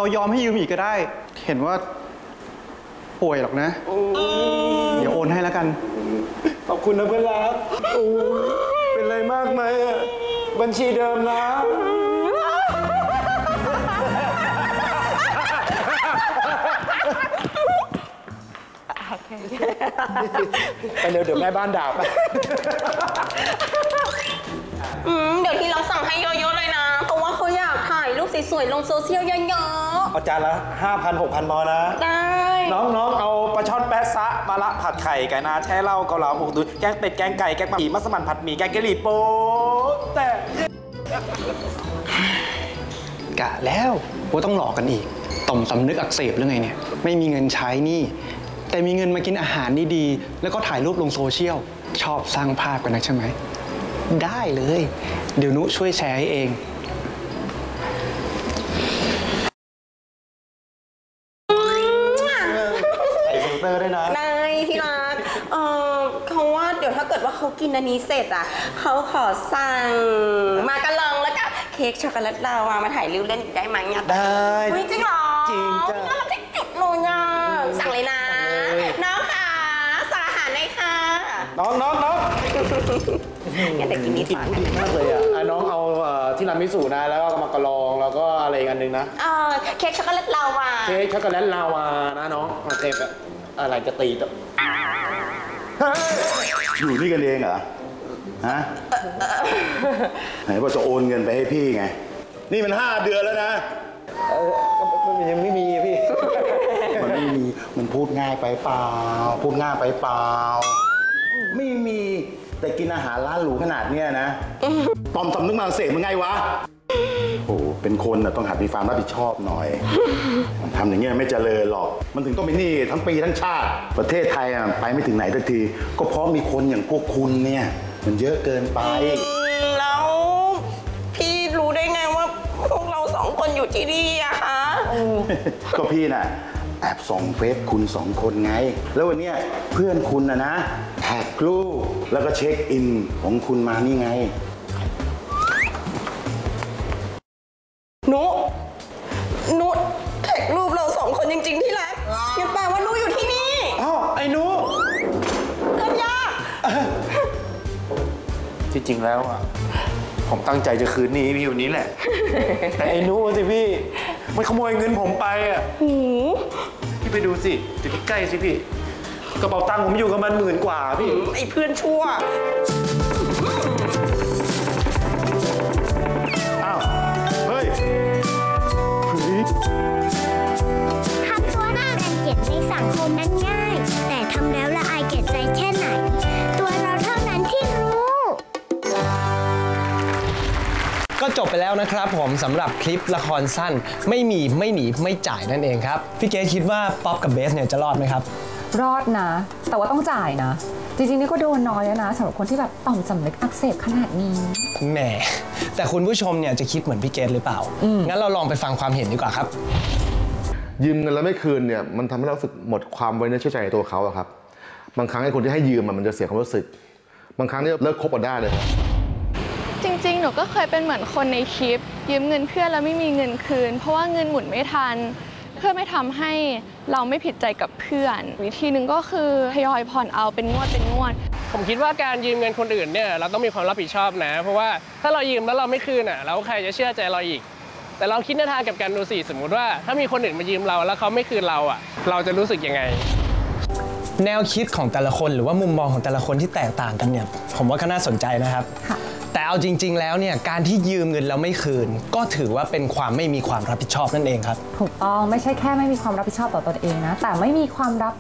เรายอมให้ยืมอีกก็ได้ เห็นว่าป่วยหรอกนะเดี๋ยวโอนให้แล้วกันขอบคุณนะเพื่อนรักเป็นไรมากไหมบัญชีเดิมนะไปเร็วเดี๋ยวแม่บ้านด่าไปเดี๋ยวที่เราสั่งให้เยอะๆเลยนะเพราะว่าเขาอยากถ่ายรูปสวยๆลงโซเชียลเยอะๆเอาจานละ 5,000 6,000พอนะได้น้องเอาปลาช่อนแป๊ะซะมะระผัดไข่ไก่นาแช่เหล้าเกาเหลาหมูตุ๋นแกงเป็ดแกงไก่แกงปลาหมี่มัสมั่นผัดหมี่แกงกะหรี่โป๊แต่กะแล้วว่าต้องหลอกกันอีกต่อมสำนึกอักเสบหรือไงเนี่ยไม่มีเงินใช้นี่แต่มีเงินมากินอาหารดีๆแล้วก็ถ่ายรูปลงโซเชียลชอบสร้างภาพกันนะใช่ไหมได้เลยเดี๋ยวนุช่วยแชร์ให้เองใส่ฟิลเตอร์ด้วยนะนายที่รักเขาว่าเดี๋ยวถ้าเกิดว่าเขากินอันนี้เสร็จอ่ะเขาขอสั่งมากระลองแล้วก็เค้กช็อกโกแลตลาวามาถ่ายรูปเล่นได้ไหมเนี่ยได้จริงเหรอจริงจ้ะน่ารักที่จุดเลยอ่ะสั่งเลยนะน้องค่ะสั่งอาหารเลยค่ะน้องอยากได้กินนี่ก่อนดีมากเลยอ่ะน้องเอาที่รามิสุนะแล้วก็มากระลองแล้วก็อะไรอีกอันหนึ่งนะเค้กช็อกโกแลตลาวาเค้กช็อกโกแลตลาวานะน้องเทปอะไรจะตีตัวอยู่นี่กันเองเหรอฮะไหนว่าจะโอนเงินไปให้พี่ไงนี่มัน5 เดือนแล้วนะมันยังไม่มีพี่มันไม่มีมันพูดง่ายไปเปล่าพูดง่ายไปเปล่าไม่มีแต่กินอาหารร้านหรูขนาดเนี้ยนะตอมสำนึกมาเสกมันไงวะโอ้เป็นคนน่ะต้องหัดมีความรับผิดชอบหน่อยทำอย่างเงี้ยไม่เจริญหรอกมันถึงต้องเป็นหนี้ทั้งปีทั้งชาติประเทศไทยไปไม่ถึงไหนสักทีก็เพราะมีคนอย่างพวกคุณเนี่ยมันเยอะเกินไปแล้วพี่รู้ได้ไงว่าพวกเรา2 คนอยู่ที่นี่อะคะก็พี่น่ะแอบส่องเฟซคุณ2 คนไงแล้ววันเนี้ยเพื่อนคุณนะแท็กรูปแล้วก็เช็คอินของคุณมานี่ไงนุแท็กรูปเรา2 คนจริงๆที่รักยังแปลว่านุอยู่ที่นี่อ้าวไอ้นุเกินยากที่จริงแล้วอ่ะผมตั้งใจจะคืนหนี้พี่อยู่นี้แหละแต่ไอ้นุสิพี่มันขโมยเงินผมไปอ่ะพี่ไปดูสิจะใกล้สิพี่กระเป๋าตังค์ผมอยู่กับมัน10,000 กว่าพี่ไอ้เพื่อนชั่วอ้าวเฮ้ยทำตัวน่ารังเกียจในสังคมนั้นง่ายแต่ทำแล้วละอายแก่ใจแค่ไหนตัวเราเท่านั้นที่รู้ก็จบไปแล้วนะครับผมสำหรับคลิปละครสั้นไม่มีไม่หนีไม่จ่ายนั่นเองครับพี่เกรซคิดว่าป๊อปกับเบสเนี่ยจะรอดไหมครับรอดนะแต่ว่าต้องจ่ายนะจริงๆนี่ก็โดนน้อยแล้วนะสำหรับคนที่แบบต่อมสำนึกอักเสบขนาดนี้แหมแต่คุณผู้ชมเนี่ยจะคิดเหมือนพี่เกรซหรือเปล่างั้นเราลองไปฟังความเห็นดีกว่าครับยืมเงินแล้วไม่คืนเนี่ยมันทำให้เรารู้สึกหมดความไว้เนื้อเชื่อใจในตัวเขาอะครับบางครั้งไอ้คนที่ให้ยืมมันจะเสียความรู้สึกบางครั้งนี่เลิกคบกันได้เลยจริงๆหนูก็เคยเป็นเหมือนคนในคลิปยืมเงินเพื่อนแล้วไม่มีเงินคืนเพราะว่าเงินหมุนไม่ทันเพื่อไม่ทำให้เราไม่ผิดใจกับเพื่อนวิธีหนึ่งก็คือทยอยผ่อนเอาเป็นงวดผมคิดว่าการยืมเงินคนอื่นเนี่ยเราต้องมีความรับผิดชอบนะเพราะว่าถ้าเรายืมแล้วเราไม่คืนอ่ะแล้วใครจะเชื่อใจเราอีกแต่เราคิดในทางกับการดูสิสมมุติว่าถ้ามีคนอื่นมายืมเราแล้วเขาไม่คืนเราอ่ะเราจะรู้สึกยังไงแนวคิดของแต่ละคนหรือว่ามุมมองของแต่ละคนที่แตกต่างกันเนี่ยผมว่าก็น่าสนใจนะครับแต่เอาจริงๆแล้วเนี่ยการที่ยืมเงินแล้วไม่คืนก็ถือว่าเป็นความไม่มีความรับผิดชอบนั่นเองครับถูกต้องไม่ใช่แค่ไม่มีความรับผิดชอบต่อตนเองนะแต่ไม่มีความรับ